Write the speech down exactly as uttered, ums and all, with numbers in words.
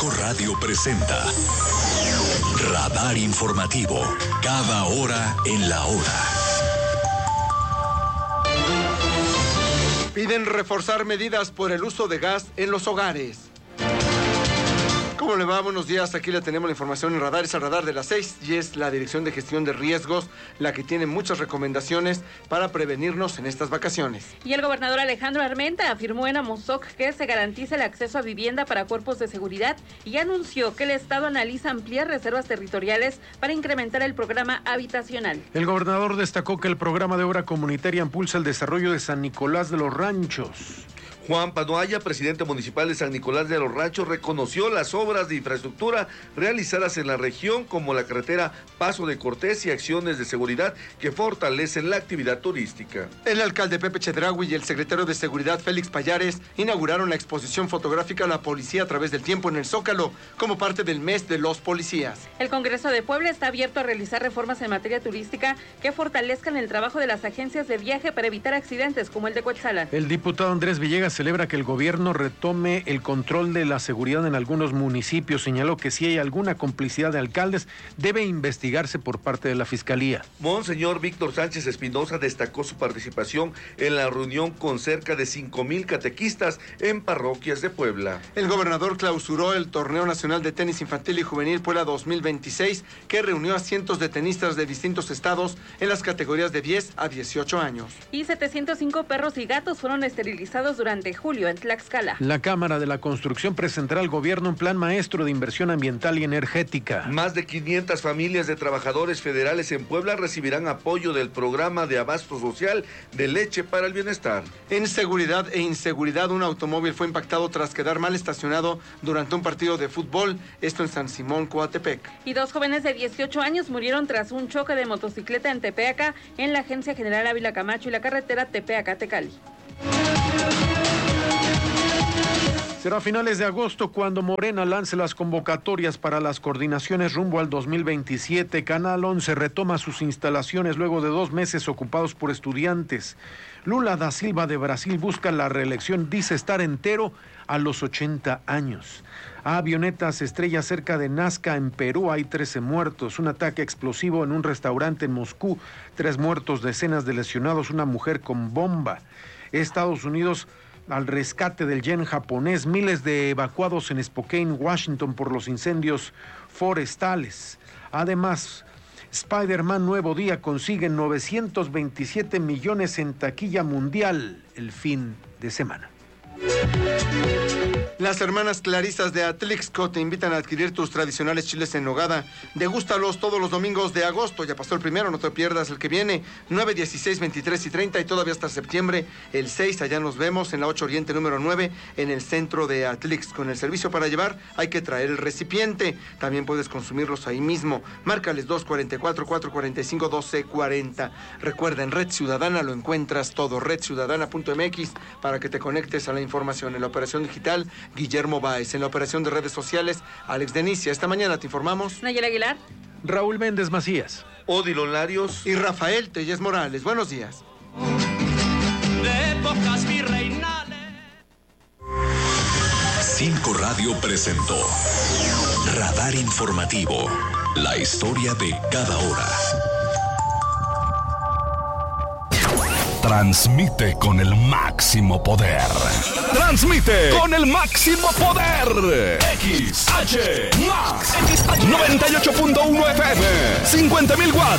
Cinco Radio presenta Radar Informativo, cada hora en la hora. Piden reforzar medidas por el uso de gas en los hogares. ¿Cómo le va? Buenos días. Aquí le tenemos la información en Radar. Es el Radar de las seis y es la Dirección de Gestión de Riesgos la que tiene muchas recomendaciones para prevenirnos en estas vacaciones. Y el gobernador Alejandro Armenta afirmó en Amozoc que se garantiza el acceso a vivienda para cuerpos de seguridad y anunció que el Estado analiza ampliar reservas territoriales para incrementar el programa habitacional. El gobernador destacó que el programa de obra comunitaria impulsa el desarrollo de San Nicolás de los Ranchos. Juan Panoaya, presidente municipal de San Nicolás de los Ranchos, reconoció las obras de infraestructura realizadas en la región, como la carretera Paso de Cortés y acciones de seguridad que fortalecen la actividad turística. El alcalde Pepe Chedraui y el secretario de Seguridad Félix Payares inauguraron la exposición fotográfica La Policía a través del tiempo en el Zócalo, como parte del mes de los policías. El Congreso de Puebla está abierto a realizar reformas en materia turística que fortalezcan el trabajo de las agencias de viaje para evitar accidentes como el de Coetzalan. El diputado Andrés Villegas celebra que el gobierno retome el control de la seguridad en algunos municipios. Señaló que si hay alguna complicidad de alcaldes, debe investigarse por parte de la Fiscalía. Monseñor Víctor Sánchez Espinosa destacó su participación en la reunión con cerca de cinco mil catequistas en parroquias de Puebla. El gobernador clausuró el Torneo Nacional de Tenis Infantil y Juvenil Puebla dos mil veintiséis, que reunió a cientos de tenistas de distintos estados en las categorías de diez a dieciocho años. Y setecientos cinco perros y gatos fueron esterilizados durante julio en Tlaxcala. La Cámara de la Construcción presentará al gobierno un plan maestro de inversión ambiental y energética. Más de quinientas familias de trabajadores federales en Puebla recibirán apoyo del programa de abasto social de leche para el bienestar. En seguridad e inseguridad, un automóvil fue impactado tras quedar mal estacionado durante un partido de fútbol, esto en San Simón, Coatepec. Y dos jóvenes de dieciocho años murieron tras un choque de motocicleta en Tepeaca, en la Agencia General Ávila Camacho y la carretera Tepeaca-Tecali. Será a finales de agosto cuando Morena lance las convocatorias para las coordinaciones rumbo al dos mil veintisiete. Canal once retoma sus instalaciones luego de dos meses ocupados por estudiantes. Lula da Silva de Brasil busca la reelección, dice estar entero a los ochenta años. Avionetas estrella cerca de Nazca, en Perú, hay trece muertos. Un ataque explosivo en un restaurante en Moscú, tres muertos, decenas de lesionados, una mujer con bomba. Estados Unidos al rescate del yen japonés, miles de evacuados en Spokane, Washington, por los incendios forestales. Además, Spider-Man Nuevo Día consigue novecientos veintisiete millones en taquilla mundial el fin de semana. Las hermanas Clarisas de Atlixco te invitan a adquirir tus tradicionales chiles en nogada. Degústalos todos los domingos de agosto. Ya pasó el primero, no te pierdas el que viene. nueve, dieciséis, veintitrés y treinta y todavía hasta septiembre. El seis, allá nos vemos en la ocho Oriente número nueve, en el centro de Atlixco. Con el servicio para llevar hay que traer el recipiente. También puedes consumirlos ahí mismo. Márcales dos cuatro cuatro, cuatro cuatro cinco, uno dos cuatro cero. Recuerda, en Red Ciudadana lo encuentras todo. red ciudadana punto m x para que te conectes a la información. En la operación digital, Guillermo Báez. En la operación de redes sociales, Alex Denicia. Esta mañana te informamos Nayel Aguilar, Raúl Méndez Macías, Odilo Larios y Rafael Telles Morales. Buenos días. De épocas virreinales. Cinco Radio presentó Radar Informativo, la historia de cada hora. Transmite con el máximo poder. Transmite con el máximo poder. X H Max noventa y ocho punto uno F M, cincuenta mil watts